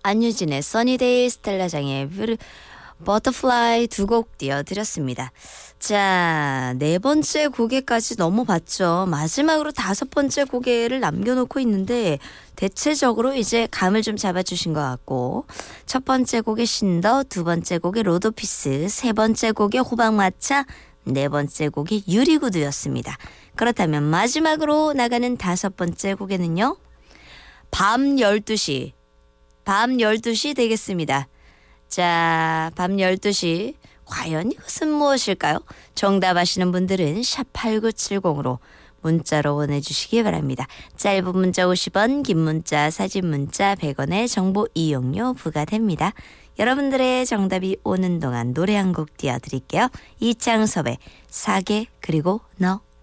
안유진의 써니데이, 스텔라장의 버터플라이 두 곡 띄워드렸습니다. 자, 네 번째 고개까지 넘어봤죠. 마지막으로 다섯 번째 고개를 남겨놓고 있는데 대체적으로 이제 감을 좀 잡아주신 것 같고, 첫 번째 곡의 신더, 두 번째 곡의 로드피스, 세 번째 곡의 호박마차, 네 번째 곡의 유리구두였습니다. 그렇다면 마지막으로 나가는 다섯 번째 곡에는요, 밤 12시 되겠습니다. 자, 밤 12시 과연 이것은 무엇일까요? 정답 아시는 분들은 샵8970으로 문자로 보내주시기 바랍니다. 짧은 문자 50원, 긴 문자, 사진 문자 100원의 정보 이용료 부과됩니다. 여러분들의 정답이 오는 동안 노래 한 곡 띄워드릴게요. 이창섭의 사계 그리고 너.